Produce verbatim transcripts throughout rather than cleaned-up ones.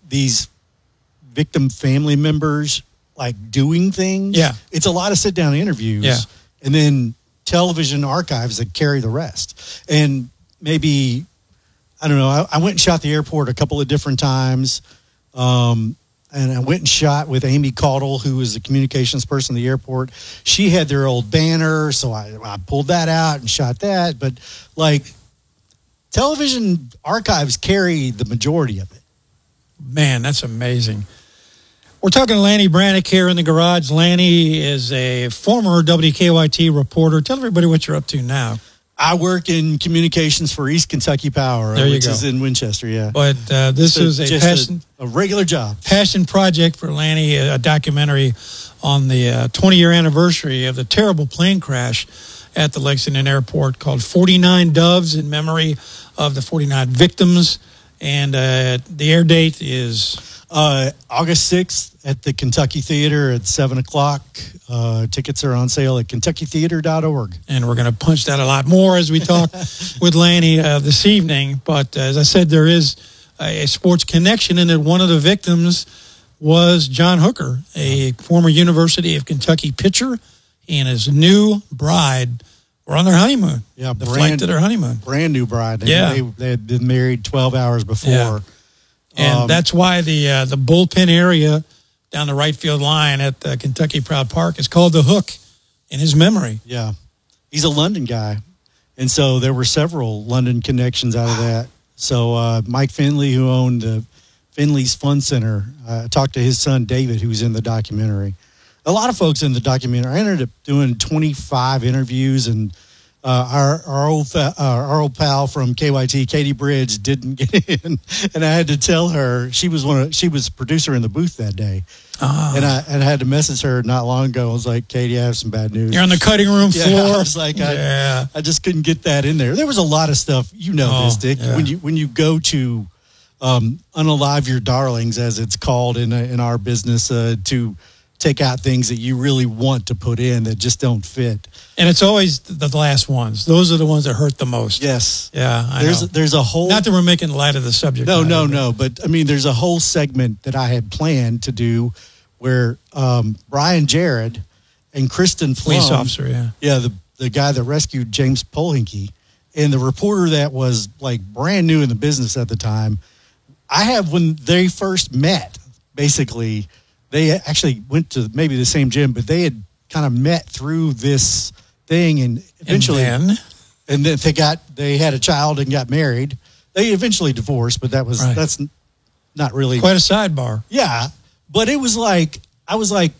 these victim family members like doing things. Yeah. It's a lot of sit down interviews. Yeah. And then television archives that carry the rest. And maybe, I don't know, I, I went and shot the airport a couple of different times. Um, and I went and shot with Amy Caudle, who was the communications person at the airport. She had their old banner, so I, I pulled that out and shot that. But like, television archives carry the majority of it. Man, that's amazing. We're talking to Lanny Brannick here in the garage. Lanny is a former W K Y T reporter. Tell everybody what you're up to now. I work in communications for East Kentucky Power, There you which go. is in Winchester, yeah. But uh, this So is a just passion, a, a regular job. passion project for Lanny, a, a documentary on the uh, twenty-year anniversary of the terrible plane crash at the Lexington Airport called forty-nine Doves in memory of the forty-nine victims. And uh, the air date is... Uh, August sixth at the Kentucky Theater at seven o'clock. Uh, tickets are on sale at kentucky theater dot org. And we're going to punch that a lot more as we talk with Lanny uh, this evening. But uh, as I said, there is a, a sports connection in that one of the victims was John Hooker, a former University of Kentucky pitcher, and his new bride were on their honeymoon. Yeah, the brand- flight to their honeymoon. Brand new bride. They, Yeah. They, they had been married twelve hours before. Yeah. And Um, that's why the uh, the bullpen area down the right field line at uh, Kentucky Proud Park is called the Hook in his memory. Yeah. He's a London guy. And so there were several London connections out of that. So uh, Mike Finley, who owned uh, Finley's Fun Center, uh, I talked to his son, David, who's in the documentary. A lot of folks in the documentary. I ended up doing twenty-five interviews, and uh, our our old uh, our old pal from K Y T, Katie Bridge, didn't get in, and I had to tell her she was one of she was a producer in the booth that day, Oh. and I and I had to message her not long ago. I was like, Katie, I have some bad news. You're on the cutting room Yeah, floor. I was like, I, yeah. I just couldn't get that in there. There was a lot of stuff, you know Oh, this, Dick. yeah. When you when you go to um, unalive your darlings, as it's called in in our business, uh, to take out things that you really want to put in that just don't fit. And it's always the last ones. Those are the ones that hurt the most. Yes. Yeah, I there's know. A, there's a whole Not that we're making light of the subject. no matter, no but- no, but I mean there's a whole segment that I had planned to do where um, Brian Jared and Kristen Flum, Police officer, yeah. Yeah, the the guy that rescued James Polhinky, and the reporter that was like brand new in the business at the time. I have when they first met, basically, they actually went to maybe the same gym, but they had kind of met through this thing, and eventually, And then? and then they got they had a child and got married. They eventually divorced, but that was Right. that's not really Quite a sidebar. yeah. But it was like I was like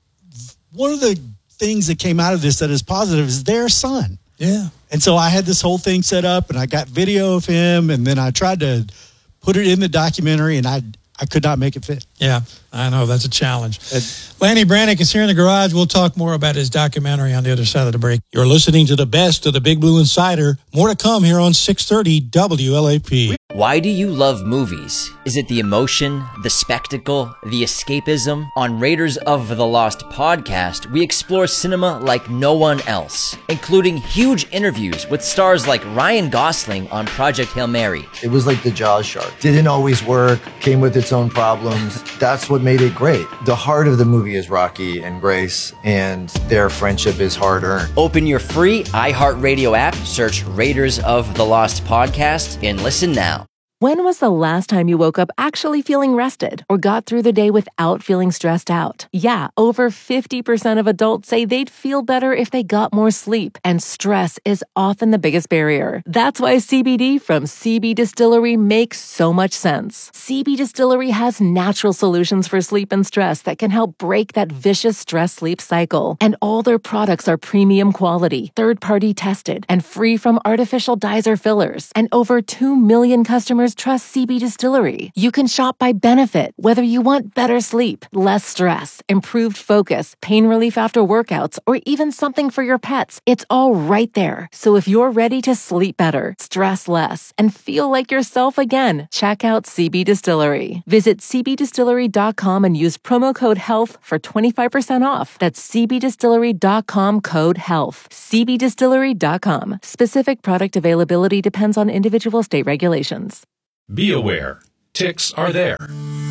one of the things that came out of this that is positive is their son. Yeah. And so I had this whole thing set up, and I got video of him, and then I tried to put it in the documentary, and I I could not make it fit. Yeah, I know. That's a challenge. And- Lanny Brannick is here in the garage. We'll talk more about his documentary on the other side of the break. You're listening to the best of the Big Blue Insider. More to come here on six thirty W L A P. Why do you love movies? Is it the emotion, the spectacle, the escapism? On Raiders of the Lost podcast, we explore cinema like no one else, including huge interviews with stars like Ryan Gosling on Project Hail Mary. It was like the Jaws shark. Didn't always work, came with its own problems. That's what made it great. The heart of the movie is Rocky and Grace, and their friendship is hard earned. Open your free iHeartRadio app, search Raiders of the Lost podcast, and listen now. When was the last time you woke up actually feeling rested or got through the day without feeling stressed out? Yeah, over fifty percent of adults say they'd feel better if they got more sleep, and stress is often the biggest barrier. That's why C B D from C B Distillery makes so much sense. C B Distillery has natural solutions for sleep and stress that can help break that vicious stress-sleep cycle. And all their products are premium quality, third-party tested, and free from artificial dyes or fillers. And over two million customers trust C B Distillery. You can shop by benefit, whether you want better sleep, less stress, improved focus, pain relief after workouts, or even something for your pets. It's all right there. So if you're ready to sleep better, stress less, and feel like yourself again, check out C B Distillery. Visit c b distillery dot com and use promo code HEALTH for twenty-five percent off. That's c b distillery dot com code HEALTH. c b distillery dot com. Specific product availability depends on individual state regulations. Be aware, ticks are there.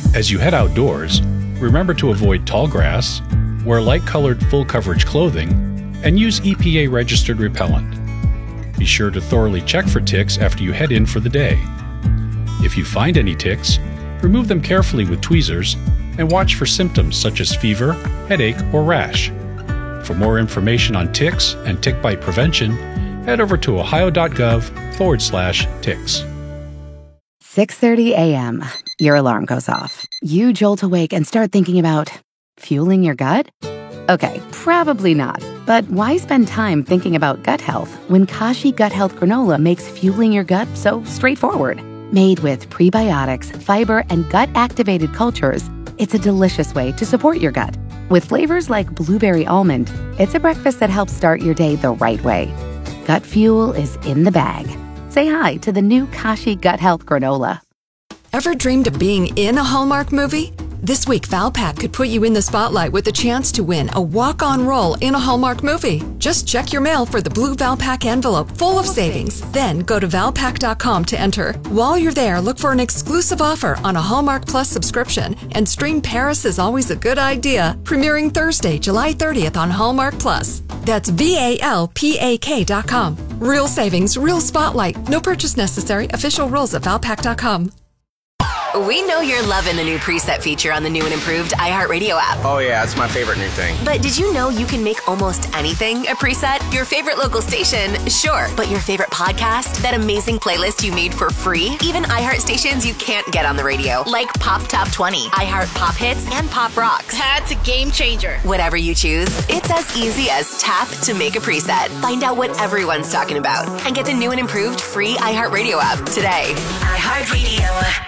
As you head outdoors, remember to avoid tall grass, wear light-colored full-coverage clothing, and use E P A-registered repellent. Be sure to thoroughly check for ticks after you head in for the day. If you find any ticks, remove them carefully with tweezers and watch for symptoms such as fever, headache, or rash. For more information on ticks and tick bite prevention, head over to ohio.gov forward slash ticks. six thirty a.m. Your alarm goes off. You jolt awake and start thinking about fueling your gut? Okay, probably not. But why spend time thinking about gut health when Kashi Gut Health Granola makes fueling your gut so straightforward? Made with prebiotics, fiber, and gut-activated cultures, it's a delicious way to support your gut. With flavors like blueberry almond, it's a breakfast that helps start your day the right way. Gut fuel is in the bag. Say hi to the new Kashi Gut Health Granola. Ever dreamed of being in a Hallmark movie? This week, Valpak could put you in the spotlight with a chance to win a walk-on role in a Hallmark movie. Just check your mail for the blue Valpak envelope full of savings. Then go to valpak dot com to enter. While you're there, look for an exclusive offer on a Hallmark Plus subscription and stream Paris is Always a Good Idea, premiering Thursday, July thirtieth on Hallmark Plus. That's V A L P A K dot com. Real savings, real spotlight. No purchase necessary. Official rules at valpak dot com. We know you're loving the new preset feature on the new and improved iHeartRadio app. Oh yeah, it's my favorite new thing. But did you know you can make almost anything a preset? Your favorite local station, sure. But your favorite podcast? That amazing playlist you made for free? Even iHeart stations you can't get on the radio, like Pop Top twenty, iHeart Pop Hits, and Pop Rocks. That's a game changer. Whatever you choose, it's as easy as tap to make a preset. Find out what everyone's talking about and get the new and improved free iHeartRadio app today. iHeartRadio.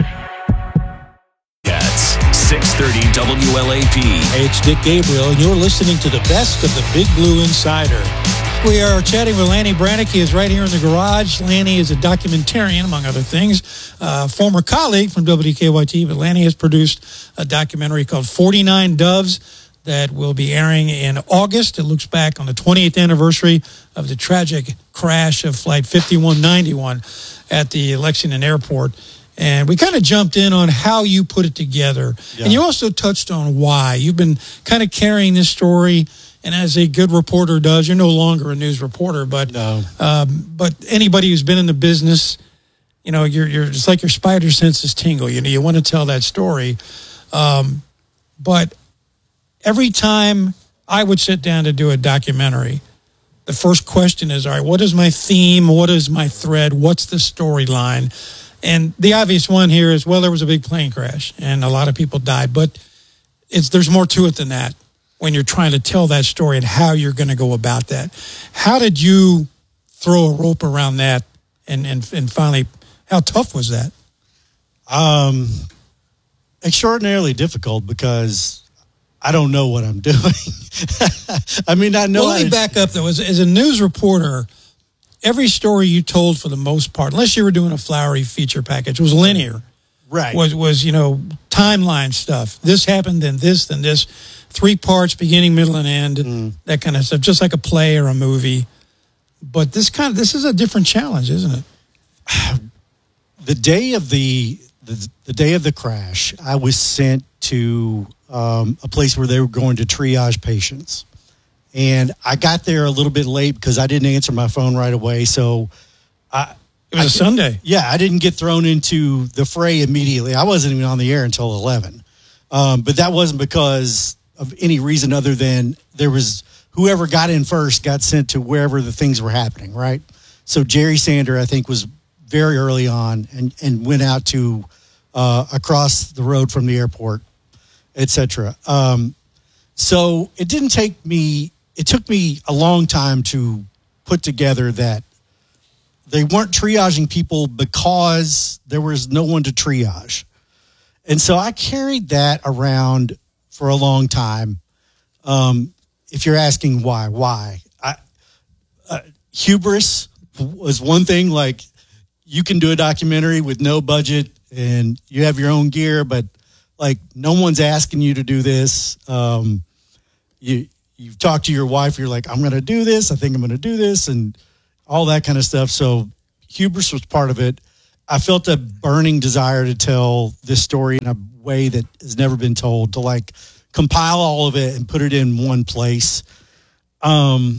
six thirty W L A P. Hey, it's Dick Gabriel, and you're listening to the best of the Big Blue Insider. We are chatting with Lanny Brannick. He is right here in the garage. Lanny is a documentarian, among other things, uh, former colleague from W K Y T, but Lanny has produced a documentary called forty-nine Doves that will be airing in August. It looks back on the twentieth anniversary of the tragic crash of Flight fifty-one ninety-one at the Lexington Airport. And we kind of jumped in on how you put it together. Yeah. And you also touched on why. You've been kind of carrying this story, and as a good reporter does, you're no longer a news reporter, but no. um, but anybody who's been in the business, you know, you're you're it's like your spider senses tingle. You know, you want to tell that story. Um, but every time I would sit down to do a documentary, the first question is, all right, what is my theme? What is my thread? What's the storyline? And the obvious one here is, well, there was a big plane crash and a lot of people died, but it's there's more to it than that when you're trying to tell that story and how you're going to go about that. How did you throw a rope around that and, and, and finally, how tough was that? Um, extraordinarily difficult because I don't know what I'm doing. I mean, I know. Well, let me back up, though. As, as a news reporter, every story you told, for the most part, unless you were doing a flowery feature package, was linear. Right. Was, was you know, timeline stuff. This happened, then this, then this. Three parts, beginning, middle, and end, mm. that kind of stuff, just like a play or a movie. But this kind of, this is a different challenge, isn't it? The day of the, the, the day of the crash, I was sent to um, a place where they were going to triage patients. And I got there a little bit late because I didn't answer my phone right away. So I, it was I, a Sunday. Yeah, I didn't get thrown into the fray immediately. I wasn't even on the air until eleven. Um, but that wasn't because of any reason other than there was whoever got in first got sent to wherever the things were happening, right? So Jerry Sander, I think, was very early on and, and went out to uh, across the road from the airport, et cetera. Um, so it didn't take me... It took me a long time to put together that they weren't triaging people because there was no one to triage. And so I carried that around for a long time. Um, if you're asking why, why? I, uh, hubris was one thing, like you can do a documentary with no budget and you have your own gear, but like no one's asking you to do this. Um, you... You talk to your wife, you're like, I'm going to do this. I think I'm going to do this and all that kind of stuff. So hubris was part of it. I felt a burning desire to tell this story in a way that has never been told, to like compile all of it and put it in one place. Um,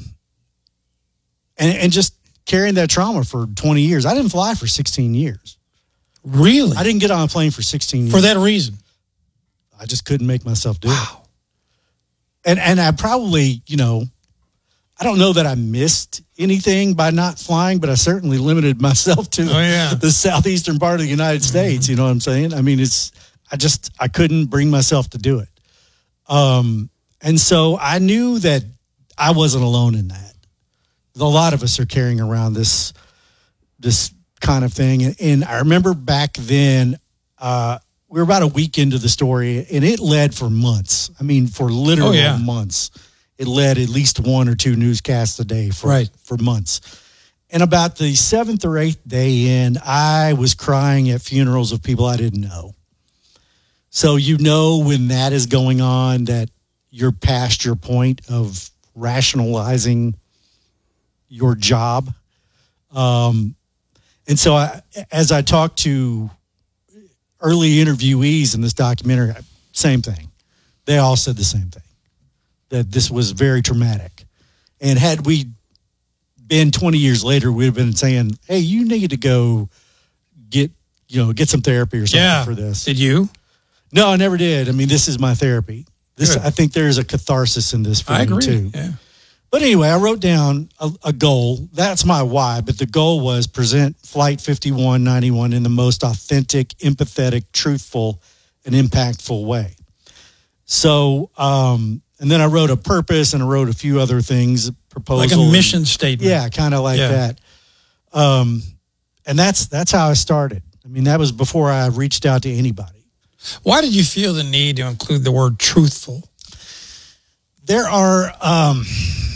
and, and just carrying that trauma for twenty years. I didn't fly for sixteen years. Really? I didn't get on a plane for sixteen years. For that reason? I just couldn't make myself do wow. it. And and I probably, you know, I don't know that I missed anything by not flying, but I certainly limited myself to oh, yeah. the southeastern part of the United States. You know what I'm saying? I mean, it's, I just, I couldn't bring myself to do it. Um, and so I knew that I wasn't alone in that. A lot of us are carrying around this, this kind of thing. And, and I remember back then, uh, we were about a week into the story, and it led for months. I mean, for literal oh, yeah. months. It led at least one or two newscasts a day for, right. for months. And about the seventh or eighth day in, I was crying at funerals of people I didn't know. So you know when that is going on that you're past your point of rationalizing your job. Um, and so I, as I talked to early interviewees in this documentary, same thing. They all said the same thing, that this was very traumatic. And had we been twenty years later, we'd have been saying, hey, you need to go get, you know, get some therapy or something yeah. for this. Did you? No, I never did. I mean, this is my therapy. This, Good. I think there's a catharsis in this for I me agree. too. Yeah. But anyway, I wrote down a, a goal. That's my why. But the goal was present Flight fifty-one ninety-one in the most authentic, empathetic, truthful, and impactful way. So, um, and then I wrote a purpose and I wrote a few other things, proposal. Like a mission and, statement. Yeah, kind of like yeah. that. Um, and that's that's how I started. I mean, that was before I reached out to anybody. Why did you feel the need to include the word truthful? There are um,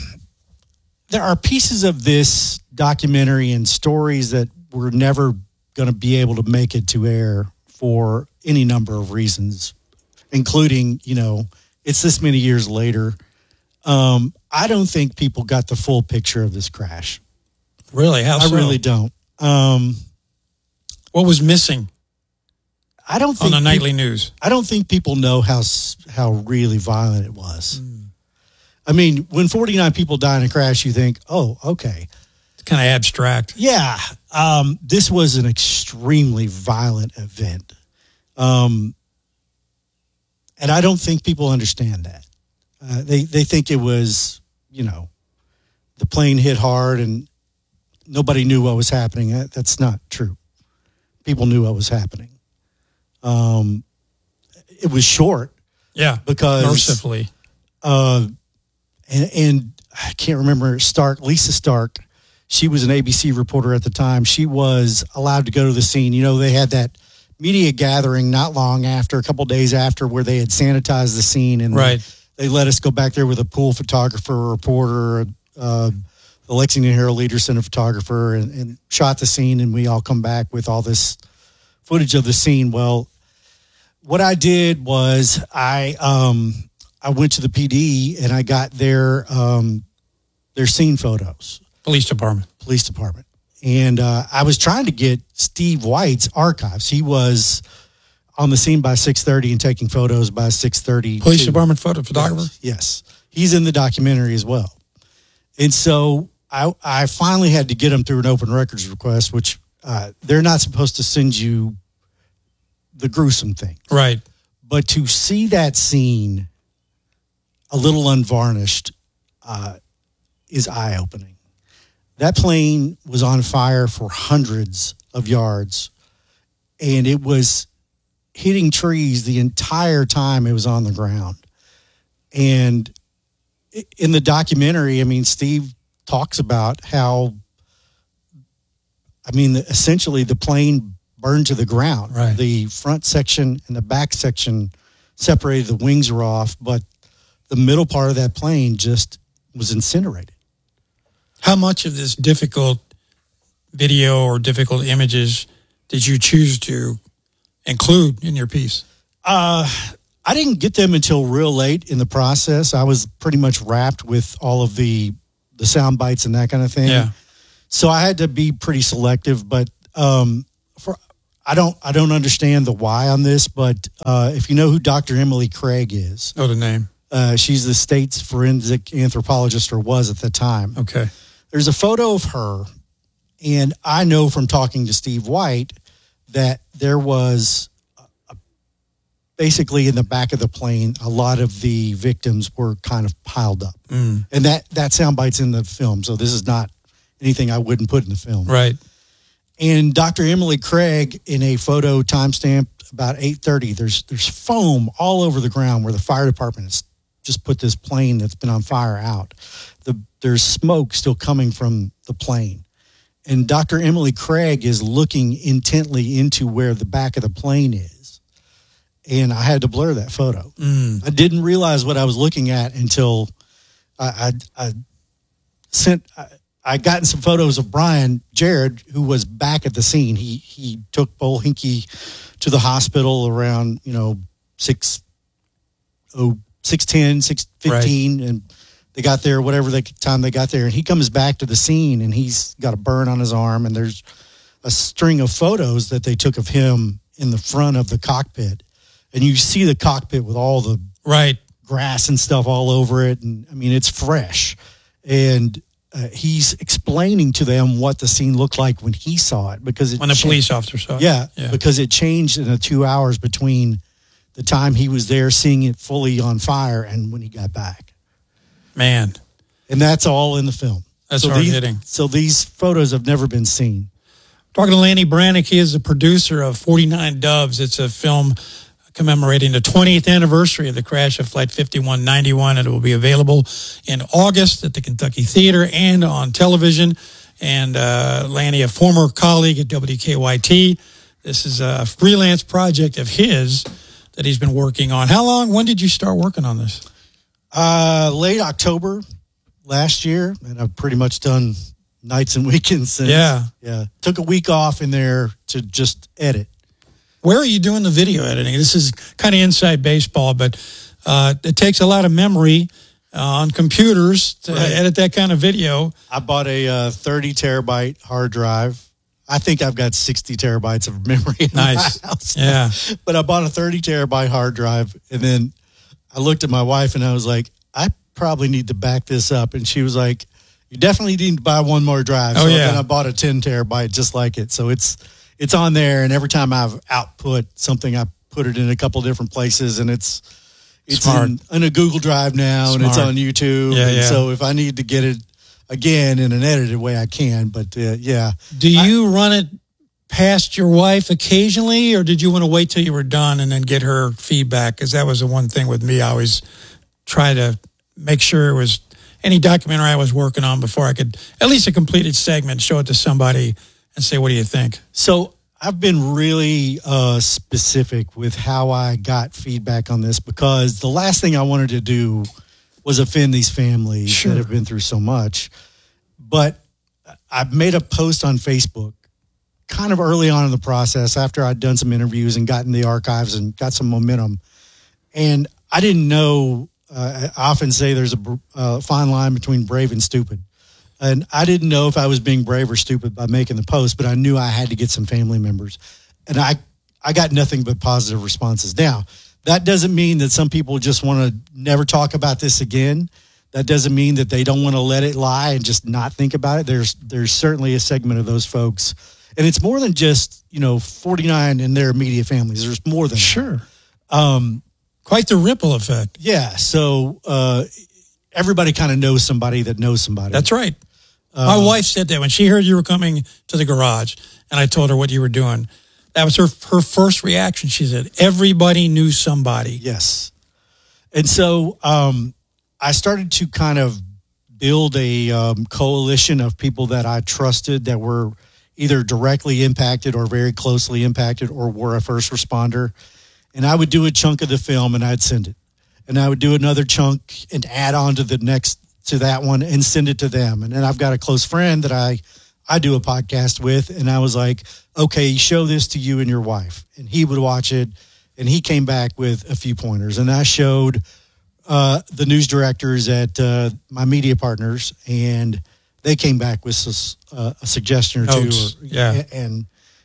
there are pieces of this documentary and stories that were never going to be able to make it to air for any number of reasons, including, you know, it's this many years later. Um, I don't think people got the full picture of this crash. Really? How I so? really don't. Um, what was missing? I don't think on the nightly people, news. I don't think people know how how really violent it was. Mm. I mean, when forty-nine people die in a crash, you think, oh, okay. It's kind of abstract. Yeah. Um, this was an extremely violent event. Um, and I don't think people understand that. Uh, they, they think it was, you know, the plane hit hard and nobody knew what was happening. That, that's not true. People knew what was happening. Um, it was short. Yeah. Because mercifully. Uh, and, and I can't remember Stark, Lisa Stark. She was an A B C reporter at the time. She was allowed to go to the scene. You know, they had that media gathering not long after, a couple of days after, where they had sanitized the scene. And right. they, they let us go back there with a pool photographer, a reporter, uh, the Lexington Herald Leader Center photographer, and, and shot the scene. And we all come back with all this footage of the scene. Well, what I did was I um, I went to the P D and I got their um, their scene photos. Police department. Police department. And uh, I was trying to get Steve White's archives. He was on the scene by six thirty and taking photos by six thirty. Police department photo photographer? Yes, yes. He's in the documentary as well. And so I, I finally had to get him through an open records request, which uh, they're not supposed to send you the gruesome thing. Right. But to see that scene a little unvarnished uh, is eye-opening. That plane was on fire for hundreds of yards, and it was hitting trees the entire time it was on the ground. And in the documentary, I mean, Steve talks about how, I mean, essentially the plane burned to the ground. Right. The front section and the back section separated, the wings were off, but the middle part of that plane just was incinerated. How much of this difficult video or difficult images did you choose to include in your piece? Uh, I didn't get them until real late in the process. I was pretty much wrapped with all of the the sound bites and that kind of thing. Yeah. So I had to be pretty selective. But um, for I don't I don't understand the why on this, but uh, if you know who Doctor Emily Craig is, know the name. Uh, she's the state's forensic anthropologist, or was at the time. Okay. There's a photo of her, and I know from talking to Steve White that there was a, basically in the back of the plane, a lot of the victims were kind of piled up. Mm. And that, that soundbite's in the film, so this is not anything I wouldn't put in the film. Right. And Doctor Emily Craig, in a photo timestamped about eight thirty, there's there's foam all over the ground where the fire department has just put this plane that's been on fire out. The, there's smoke still coming from the plane. And Doctor Emily Craig is looking intently into where the back of the plane is. And I had to blur that photo. Mm. I didn't realize what I was looking at until I, I, I sent... I, I gotten some photos of Brian Jared, who was back at the scene. He he took Bull Hinky to the hospital around, you know, six oh six ten, six fifteen, right. And they got there whatever the time they got there. And he comes back to the scene, and he's got a burn on his arm, and there's a string of photos that they took of him in the front of the cockpit, and you see the cockpit with all the right grass and stuff all over it, and I mean it's fresh, and. Uh, he's explaining to them what the scene looked like when he saw it, because it when the changed. police officer saw it. Yeah, yeah, because it changed in the two hours between the time he was there seeing it fully on fire and when he got back. Man, and that's all in the film. That's so hard these, hitting. So these photos have never been seen. Talking to Lanny Brannick, he is the producer of forty-nine Doves. It's a film commemorating the twentieth anniversary of the crash of Flight fifty-one ninety-one, and it will be available in August at the Kentucky Theater and on television. And uh, Lanny, a former colleague at W K Y T, this is a freelance project of his that he's been working on. How long, when did you start working on this? Uh, late October last year, and I've pretty much done nights and weekends since. Yeah. Yeah. Took a week off in there to just edit. Where are you doing the video editing? This is kind of inside baseball, but uh, it takes a lot of memory uh, on computers to right. edit that kind of video. I bought a uh, thirty terabyte hard drive. I think I've got sixty terabytes of memory in nice. my house. Yeah. But I bought a thirty terabyte hard drive, and then I looked at my wife and I was like, I probably need to back this up. And she was like, you definitely need to buy one more drive. Oh, so yeah. then I bought a ten terabyte just like it. So it's it's on there, and every time I've output something, I put it in a couple different places, and it's it's in, in a Google Drive now, Smart. and it's on YouTube. Yeah, and yeah. so if I need to get it again in an edited way, I can. But uh, yeah. Do you I, run it past your wife occasionally, or did you want to wait till you were done and then get her feedback? Because that was the one thing with me. I always try to make sure it was any documentary I was working on before I could, at least a completed segment, show it to somebody and say, what do you think? So I've been really uh, specific with how I got feedback on this, because the last thing I wanted to do was offend these families sure. that have been through so much. But I made a post on Facebook kind of early on in the process after I'd done some interviews and gotten the archives and got some momentum. And I didn't know, uh, I often say there's a uh, fine line between brave and stupid. And I didn't know if I was being brave or stupid by making the post, but I knew I had to get some family members. And I, I got nothing but positive responses. Now, that doesn't mean that some people just want to never talk about this again. That doesn't mean that they don't want to let it lie and just not think about it. There's there's certainly a segment of those folks. And it's more than just, you know, forty-nine and their immediate families. There's more than Sure. that. Um, Quite the ripple effect. Yeah. So uh, everybody kind of knows somebody that knows somebody. That's right. My Uh, wife said that when she heard you were coming to the garage and I told her what you were doing. That was her her first reaction. She said, everybody knew somebody. Yes. And so um, I started to kind of build a um, coalition of people that I trusted that were either directly impacted or very closely impacted or were a first responder. And I would do a chunk of the film and I'd send it. And I would do another chunk and add on to the next, to that one and send it to them. And then I've got a close friend that I, I do a podcast with. And I was like, okay, show this to you and your wife. And he would watch it. And he came back with a few pointers. And I showed uh, the news directors at uh, my media partners, and they came back with a, uh, a suggestion or Notes. two. Or, yeah. And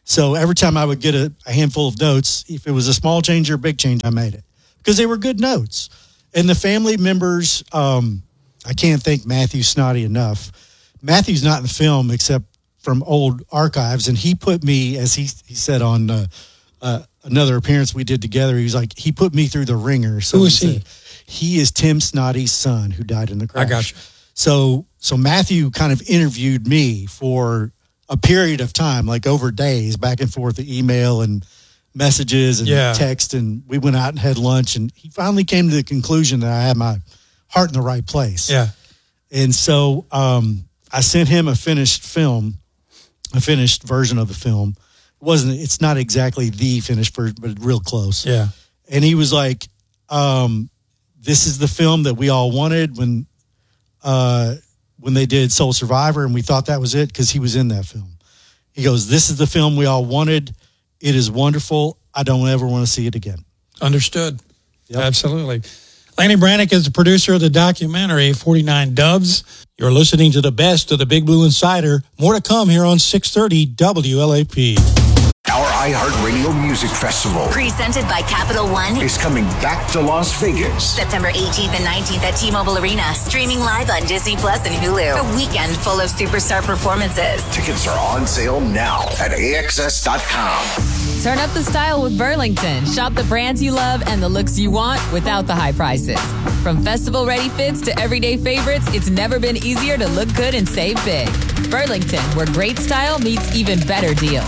So every time I would get a, a handful of notes, if it was a small change or a big change, I made it because they were good notes. And the family members, um, I can't thank Matthew Snoddy enough. Matthew's not in the film except from old archives, and he put me, as he he said on uh, uh, another appearance we did together, he was like, he put me through the ringer. So Who is he? Said, he is Tim Snoddy's son who died in the crash. I got you. So, so Matthew kind of interviewed me for a period of time, like over days, back and forth, the email and messages and yeah. text, and we went out and had lunch, and he finally came to the conclusion that I had my heart in the right place. Yeah. And so um, I sent him a finished film, a finished version of the film. It wasn't, it's not exactly the finished version, but real close. Yeah. And he was like, um, this is the film that we all wanted when, uh, when they did Soul Survivor, and we thought that was it because he was in that film. He goes, this is the film we all wanted. It is wonderful. I don't ever want to see it again. Understood. Yep. Absolutely. Lanny Brannick is the producer of the documentary forty-nine Dubs. You're listening to the best of the Big Blue Insider. More to come here on six thirty W L A P. Our iHeartRadio Music Festival Presented by Capital One is coming back to Las Vegas. September eighteenth and nineteenth at T-Mobile Arena. Streaming live on Disney Plus and Hulu. A weekend full of superstar performances. Tickets are on sale now at A X S dot com. Turn up the style with Burlington. Shop the brands you love and the looks you want without the high prices. From festival-ready fits to everyday favorites, it's never been easier to look good and save big. Burlington, where great style meets even better deals.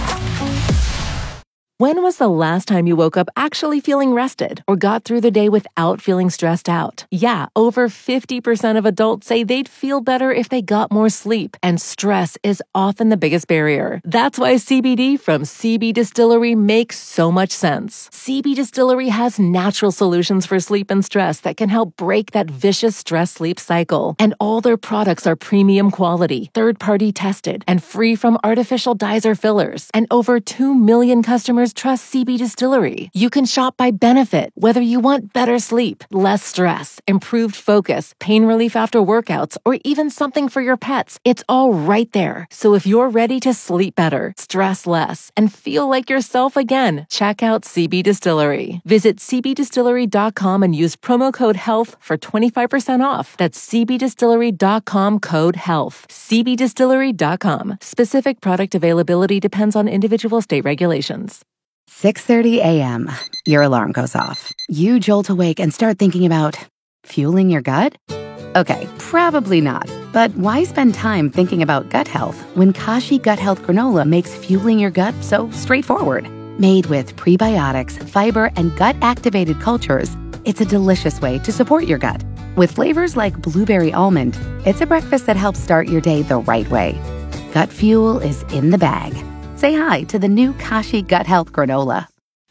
When was the last time you woke up actually feeling rested or got through the day without feeling stressed out? Yeah, over fifty percent of adults say they'd feel better if they got more sleep, and stress is often the biggest barrier. That's why C B D from C B Distillery makes so much sense. C B Distillery has natural solutions for sleep and stress that can help break that vicious stress-sleep cycle. And all their products are premium quality, third-party tested, and free from artificial dyes or fillers. And over two million customers trust C B Distillery. You can shop by benefit, whether you want better sleep, less stress, improved focus, pain relief after workouts, or even something for your pets. It's all right there. So if you're ready to sleep better, stress less, and feel like yourself again, check out C B Distillery. Visit C B distillery dot com and use promo code HEALTH for twenty-five percent off. That's C B distillery dot com code HEALTH. C B distillery dot com. Specific product availability depends on individual state regulations. six thirty a.m. Your alarm goes off. You jolt awake and start thinking about fueling your gut? Okay, probably not. But why spend time thinking about gut health when Kashi Gut Health Granola makes fueling your gut so straightforward? Made with prebiotics, fiber, and gut-activated cultures, it's a delicious way to support your gut. With flavors like blueberry almond, it's a breakfast that helps start your day the right way. Gut fuel is in the bag. Say hi to the new Kashi Gut Health Granola.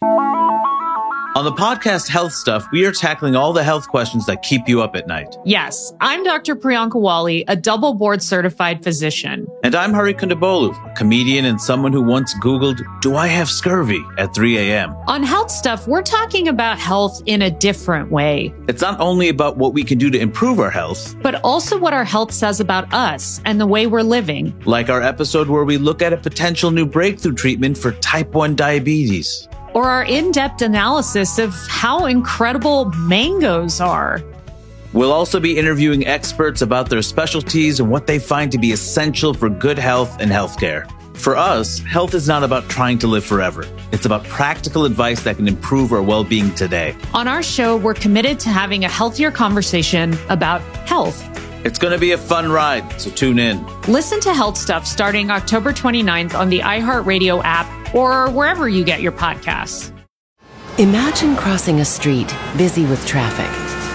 On the podcast Health Stuff, we are tackling all the health questions that keep you up at night. Yes, I'm Doctor Priyanka Wali, a double board certified physician. And I'm Hari Kondabolu, a comedian and someone who once Googled, do I have scurvy at three a.m. On Health Stuff, we're talking about health in a different way. It's not only about what we can do to improve our health, but also what our health says about us and the way we're living. Like our episode where we look at a potential new breakthrough treatment for type one diabetes. Or our in-depth analysis of how incredible mangoes are. We'll also be interviewing experts about their specialties and what they find to be essential for good health and healthcare. For us, health is not about trying to live forever. It's about practical advice that can improve our well-being today. On our show, we're committed to having a healthier conversation about health. It's going to be a fun ride, so tune in. Listen to Health Stuff starting October twenty-ninth on the iHeartRadio app or wherever you get your podcasts. Imagine crossing a street busy with traffic.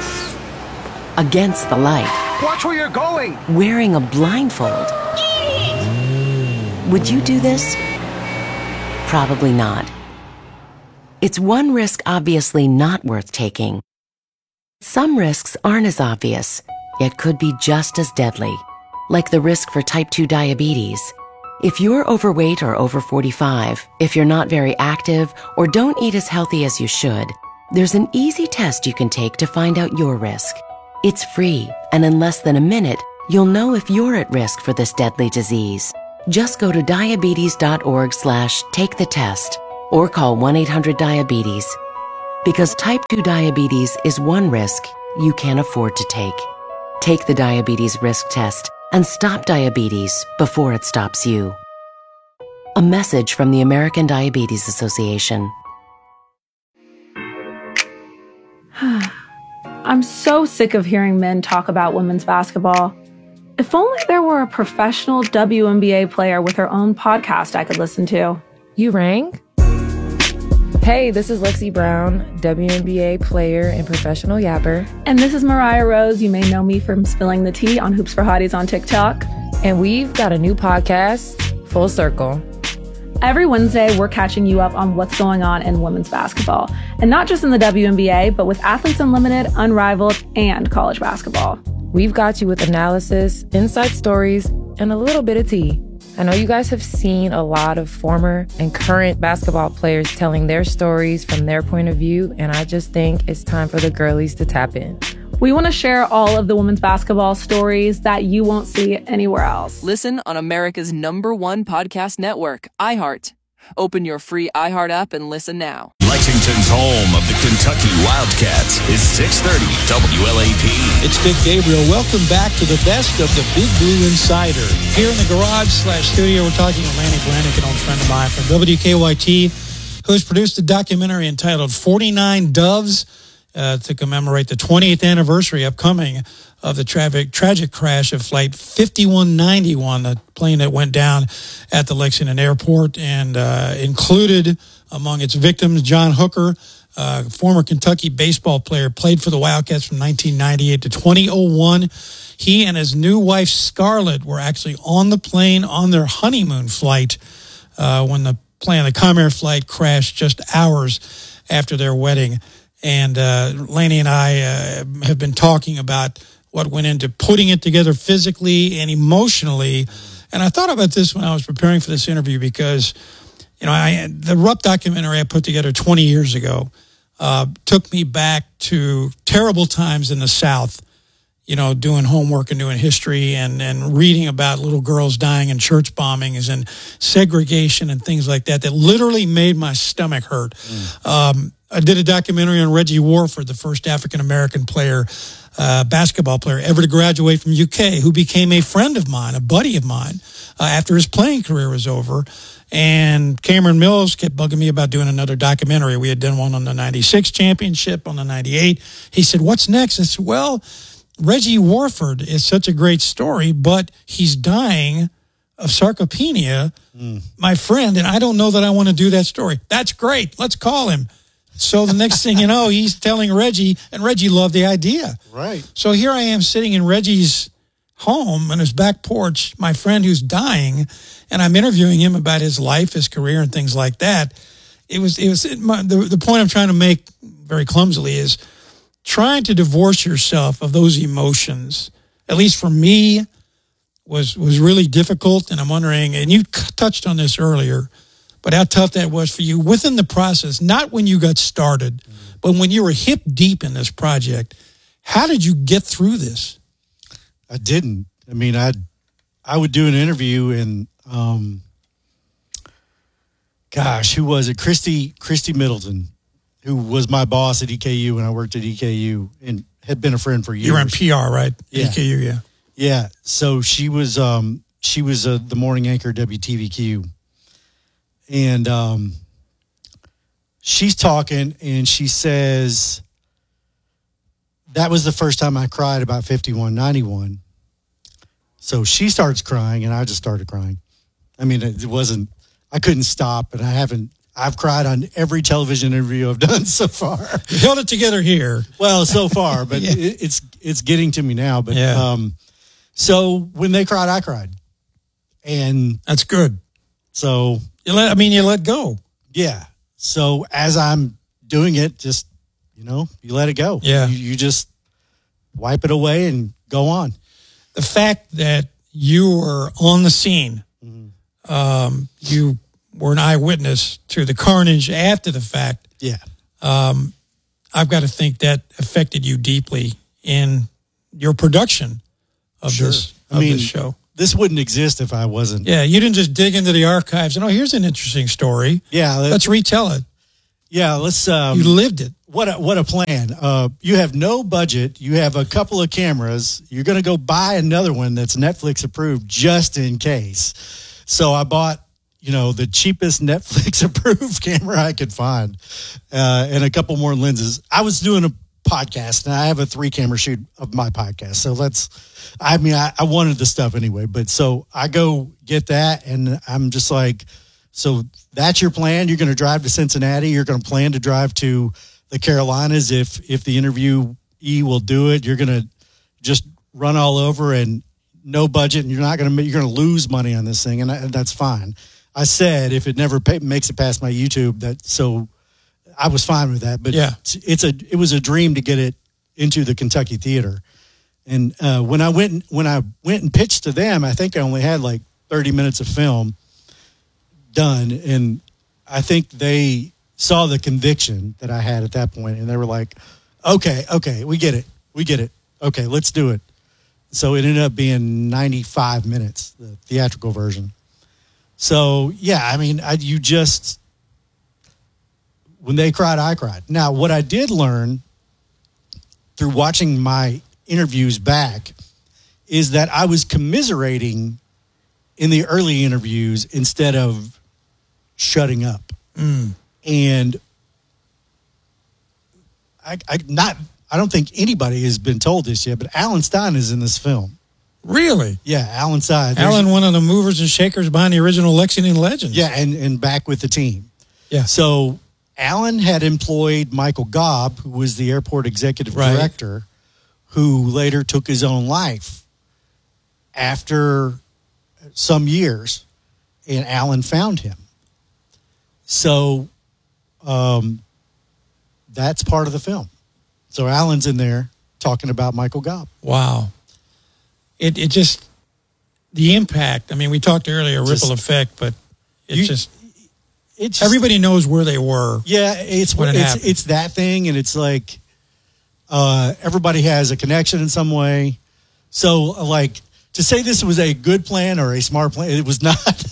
Against the light. Watch where you're going! Wearing a blindfold. Would you do this? Probably not. It's one risk obviously not worth taking. Some risks aren't as obvious, yet could be just as deadly, like the risk for type two diabetes. If you're overweight or over forty-five, if you're not very active, or don't eat as healthy as you should, there's an easy test you can take to find out your risk. It's free, and in less than a minute, you'll know if you're at risk for this deadly disease. Just go to diabetes.org slash take the test or call one eight hundred diabetes. Because type two diabetes is one risk you can't afford to take. Take the diabetes risk test and stop diabetes before it stops you. A message from the American Diabetes Association. I'm so sick of hearing men talk about women's basketball. If only there were a professional W N B A player with her own podcast I could listen to. You rang? Hey, this is Lexi Brown, W N B A player and professional yapper. And this is Mariah Rose. You may know me from spilling the tea on Hoops for Hotties on TikTok. And we've got a new podcast, Full Circle. Every Wednesday, we're catching you up on what's going on in women's basketball. And not just in the W N B A, but with Athletes Unlimited, Unrivaled, and college basketball. We've got you with analysis, inside stories, and a little bit of tea. I know you guys have seen a lot of former and current basketball players telling their stories from their point of view, and I just think it's time for the girlies to tap in. We want to share all of the women's basketball stories that you won't see anywhere else. Listen on America's number one podcast network, iHeart. Open your free iHeart app and listen now. Lexington's home of the Kentucky Wildcats is six thirty W L A P. It's Dick Gabriel. Welcome back to the best of the Big Blue Insider. Here in the garage slash studio, we're talking to Lanny Blanick, an old friend of mine from W K Y T, who's produced a documentary entitled forty-nine Doves, Uh, to commemorate the twentieth anniversary upcoming of the tragic tragic crash of Flight fifty-one ninety-one, the plane that went down at the Lexington airport, and uh, included among its victims John Hooker, uh, former Kentucky baseball player, played for the Wildcats from nineteen ninety-eight to twenty oh one. He and his new wife Scarlett were actually on the plane on their honeymoon flight uh, when the plane, the Comair flight, crashed just hours after their wedding. And uh, Laney and I uh, have been talking about what went into putting it together physically and emotionally. And I thought about this when I was preparing for this interview because, you know, I, the Rupp documentary I put together twenty years ago uh, took me back to terrible times in the South, you know, doing homework and doing history and, and reading about little girls dying in church bombings and segregation and things like that that literally made my stomach hurt. Mm. Um, I did a documentary on Reggie Warford, the first African-American player, uh, basketball player ever to graduate from U K, who became a friend of mine, a buddy of mine, uh, after his playing career was over. And Cameron Mills kept bugging me about doing another documentary. We had done one on the ninety-six championship, on the ninety-eight. He said, what's next? I said, well, Reggie Warford is such a great story, but he's dying of sarcopenia, mm. my friend, and I don't know that I want to do that story. That's great. Let's call him. So the next thing you know, he's telling Reggie, and Reggie loved the idea. Right. So here I am sitting in Reggie's home on his back porch, my friend who's dying, and I'm interviewing him about his life, his career, and things like that. It was, it was it, my, the, the point I'm trying to make very clumsily is trying to divorce yourself of those emotions, at least for me, was was really difficult. And I'm wondering, and you touched on this earlier, but how tough that was for you within the process, not when you got started, mm-hmm. but when you were hip deep in this project. How did you get through this? I didn't. I mean, I I would do an interview and, um, gosh, who was it? Christy, Christy Middleton, who was my boss at E K U when I worked at E K U and had been a friend for years. You were in P R, right? Yeah. E K U, yeah. Yeah. So she was, um, she was uh, the morning anchor at W T V Q. And um, she's talking, and she says, that was the first time I cried about fifty-one ninety-one. So she starts crying, and I just started crying. I mean, it wasn't, I couldn't stop, and I haven't, I've cried on every television interview I've done so far. You held it together here. Well, so far, but yeah. it, it's it's getting to me now. But yeah. um, so when they cried, I cried. And that's good. So you let, I mean, you let go. Yeah. So as I'm doing it, just, you know, you let it go. Yeah. You, you just wipe it away and go on. The fact that you were on the scene, mm-hmm. um, you were an eyewitness to the carnage after the fact. Yeah. Um, I've got to think that affected you deeply in your production of sure. this of I mean, this show. this wouldn't exist if I wasn't. Yeah, you didn't just dig into the archives and, oh, here's an interesting story. Yeah. Let's retell it. Yeah, let's... Um, you lived it. What a, what a plan. Uh, you have no budget. You have a couple of cameras. You're going to go buy another one that's Netflix approved just in case. So I bought, you know, the cheapest Netflix approved camera I could find uh, and a couple more lenses. I was doing a podcast, and I have a three camera shoot of my podcast. So let's, I mean, I, I wanted the stuff anyway, but so I go get that, and I'm just like, so that's your plan? You're going to drive to Cincinnati. You're going to plan to drive to the Carolinas if if the interviewee will do it. You're going to just run all over and no budget, and you're not going to you're going to lose money on this thing, and, I, and that's fine. I said if it never pay, makes it past my YouTube, that so. I was fine with that, but yeah. it's a it was a dream to get it into the Kentucky Theater. And uh, when I went when I went and pitched to them, I think I only had like thirty minutes of film done, and I think they saw the conviction that I had at that point, and they were like, "Okay, okay, we get it, we get it. Okay, let's do it." So it ended up being ninety-five minutes, the theatrical version. So yeah, I mean, I, you just. When they cried, I cried. Now, what I did learn through watching my interviews back is that I was commiserating in the early interviews instead of shutting up. Mm. And I, I not I don't think anybody has been told this yet, but Alan Stein is in this film. Really? Yeah, Alan Stein. Alan, one of the movers and shakers behind the original Lexington Legends. Yeah, and, and back with the team. Yeah. So Alan had employed Michael Gobb, who was the airport executive right. director, who later took his own life after some years, and Alan found him. So um, that's part of the film. So Alan's in there talking about Michael Gobb. Wow. It it just, the impact, I mean, we talked earlier, ripple Just- effect, but it You- just, It's just, everybody knows where they were. Yeah, it's when it it's, happened. it's that thing, and it's like uh, everybody has a connection in some way. So, like, to say this was a good plan or a smart plan, it was not.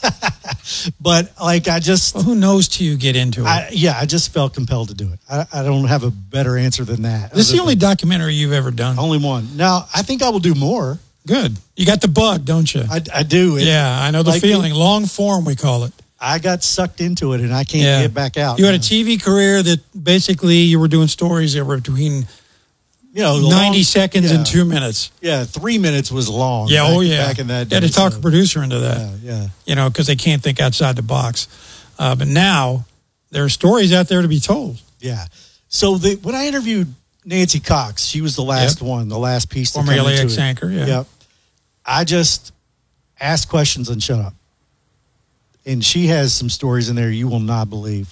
But like, I just well, who knows till you get into it. I, yeah, I just felt compelled to do it. I, I don't have a better answer than that. This is the Other only than- documentary you've ever done. only one. Now, I think I will do more. Good. You got the bug, don't you? I, I do. It- yeah, I know the like, feeling. Long form, we call it. I got sucked into it, and I can't Yeah. get back out. You had a T V career that basically you were doing stories that were between you know, ninety long- seconds yeah. and two minutes. Yeah, three minutes was long. Yeah, back, oh yeah. Back in that You had day, to talk so- a producer into that. Yeah, yeah. You know, because they can't think outside the box. Uh, but now there are stories out there to be told. Yeah. So the, when I interviewed Nancy Cox, she was the last Yep. one, the last piece to Former come L A into X it. anchor, yeah. Yep. I just asked questions and shut up. And she has some stories in there you will not believe.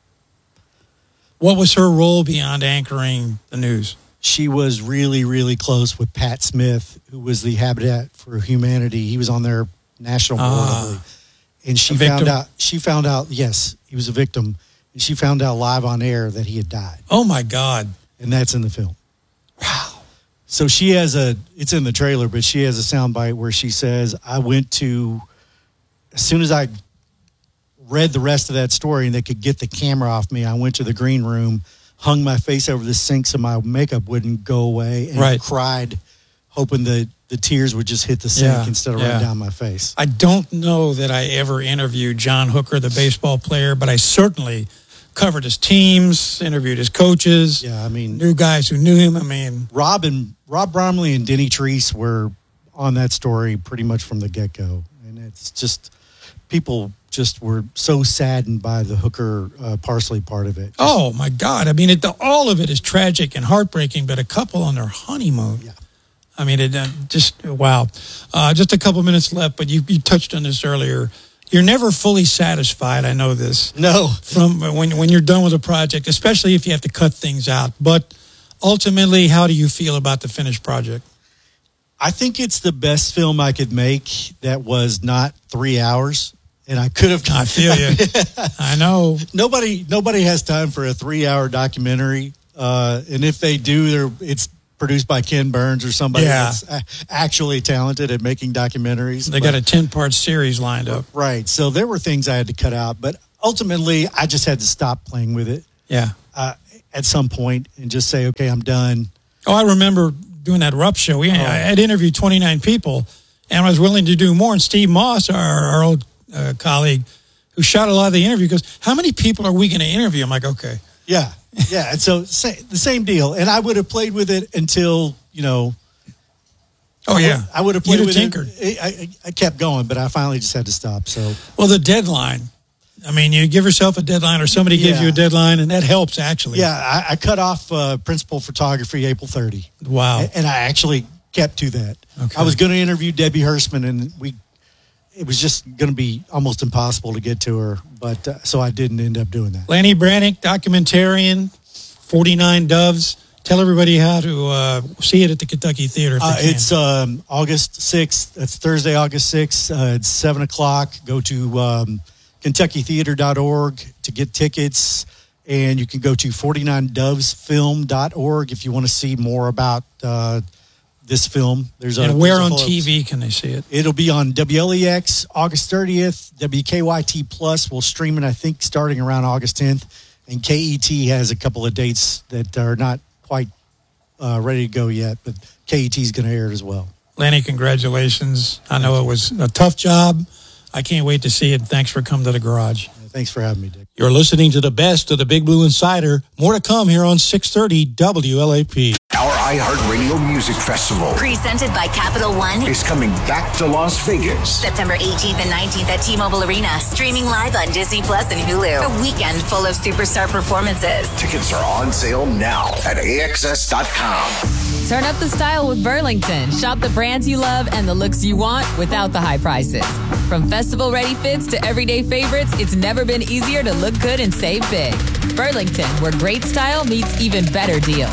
What was her role beyond anchoring the news? She was really, really close with Pat Smith, who was the Habitat for Humanity. He was on their national board, Ah. I believe. And she A found victim? out, she found out, yes, he was a victim. And she found out live on air that he had died. Oh, my God. And that's in the film. Wow. So she has a, it's in the trailer, but she has a soundbite where she says, I went to, as soon as I read the rest of that story and they could get the camera off me, I went to the green room, hung my face over the sink so my makeup wouldn't go away, and Right. cried, hoping that the tears would just hit the sink Yeah, instead of yeah. run down my face. I don't know that I ever interviewed John Hooker, the baseball player, but I certainly covered his teams, interviewed his coaches. Yeah, I mean, knew guys who knew him. I mean, Rob and Rob Bromley and Denny Treese were on that story pretty much from the get go, and it's just people just were so saddened by the Hooker uh, Parsley part of it. oh my God! I mean, it, the, all of it is tragic and heartbreaking. But a couple on their honeymoon. Yeah. I mean, it uh, just wow. Uh, just a couple minutes left, but you, you touched on this earlier. You're never fully satisfied. I know this. No. From when when you're done with a project, especially if you have to cut things out. But ultimately, how do you feel about the finished project? I think it's the best film I could make that was not three hours. And I could have. I feel you. I know. Nobody, nobody has time for a three-hour documentary. Uh, and if they do, they're it's produced by Ken Burns or somebody Yeah. that's actually talented at making documentaries. They but, got a ten-part series lined up. Right. So there were things I had to cut out, but ultimately I just had to stop playing with it Yeah. uh, at some point and just say, okay, I'm done. Oh, I remember doing that Rupp show. We, I had interviewed twenty-nine people, and I was willing to do more. And Steve Moss, our, our old uh, colleague, who shot a lot of the interview, goes, how many people are we going to interview? I'm like, okay. Yeah. Yeah. And so sa- the same deal. And I would have played with it until, you know. Oh, yeah. I would have played You'd with have tinkered. it. I, I, I kept going, but I finally just had to stop. So, Well, the deadline. I mean, you give yourself a deadline or somebody gives Yeah. you a deadline, and that helps, actually. yeah, I, I cut off uh, principal photography April thirtieth. Wow. And I actually kept to that. Okay. I was going to interview Debbie Hirschman, and we it was just going to be almost impossible to get to her. But uh, so I didn't end up doing that. Lanny Brannick, documentarian, forty-nine Doves. Tell everybody how to uh, see it at the Kentucky Theater. If Uh, they can. it's um, August sixth. That's Thursday, August sixth. Uh, it's seven o'clock. Go to um, kentucky theater dot org to get tickets. And you can go to forty-nine doves film dot org if you want to see more about uh, this film. There's a, and where there's a on whole- T V can they see it? It'll be on W L E X August thirtieth. W K Y T Plus will stream it, I think, starting around August tenth. And K E T has a couple of dates that are not quite uh, ready to go yet, but K E T is going to air it as well. Lanny, congratulations. I know it was a tough job. I can't wait to see it. Thanks for coming to the garage. Thanks for having me, Dick. You're listening to the best of the Big Blue Insider. More to come here on six thirty W L A P. Our iHeartRadio Music Festival Presented by Capital One. is coming back to Las Vegas. September eighteenth and nineteenth at T-Mobile Arena. Streaming live on Disney Plus and Hulu. A weekend full of superstar performances. Tickets are on sale now at A X S dot com. Turn up the style with Burlington. Shop the brands you love and the looks you want without the high prices. From festival-ready fits to everyday favorites, it's never been easier to look good and save big. Burlington, where great style meets even better deals.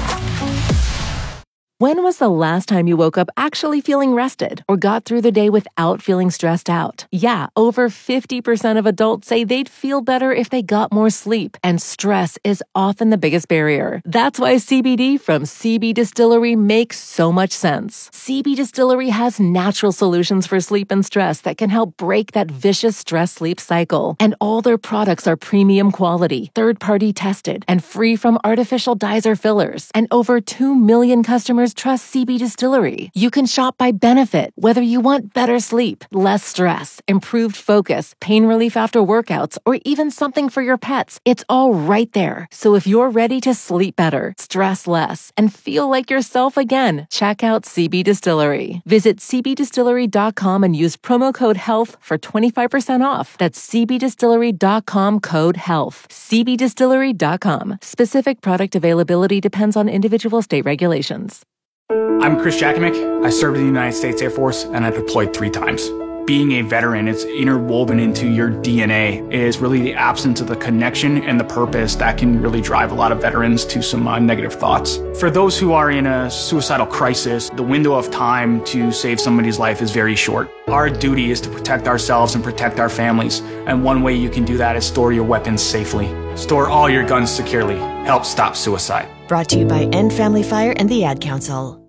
When was the last time you woke up actually feeling rested or got through the day without feeling stressed out? Yeah, over fifty percent of adults say they'd feel better if they got more sleep, and stress is often the biggest barrier. That's why C B D from C B Distillery makes so much sense. C B Distillery has natural solutions for sleep and stress that can help break that vicious stress-sleep cycle. And all their products are premium quality, third-party tested, and free from artificial dyes or fillers. And over two million customers trust C B Distillery. You can shop by benefit, whether you want better sleep, less stress, improved focus, pain relief after workouts, or even something for your pets. It's all right there. So if you're ready to sleep better, stress less, and feel like yourself again, check out C B Distillery. Visit c b distillery dot com and use promo code HEALTH for twenty-five percent off. That's c b distillery dot com code HEALTH. c b distillery dot com. Specific product availability depends on individual state regulations. I'm Chris Jakimick. I served in the United States Air Force and I deployed three times. Being a veteran, it's interwoven into your D N A. It is really the absence of the connection and the purpose that can really drive a lot of veterans to some uh, negative thoughts. For those who are in a suicidal crisis, the window of time to save somebody's life is very short. Our duty is to protect ourselves and protect our families. And one way you can do that is store your weapons safely. Store all your guns securely. Help stop suicide. Brought to you by End Family Fire and the Ad Council.